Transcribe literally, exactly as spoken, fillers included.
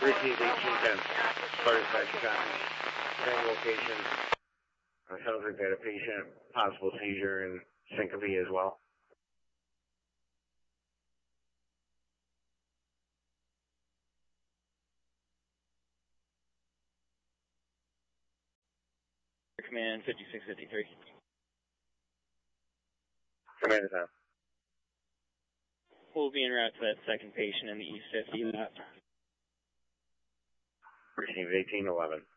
Received eighteen ten. Butterside Chicago. Same location. Uh, sounds like they had a patient, possible seizure and syncope as well. Command fifty-six fifty-three. Command is on. We'll be en route to that second patient in the East fifty left. Received eighteen eleven.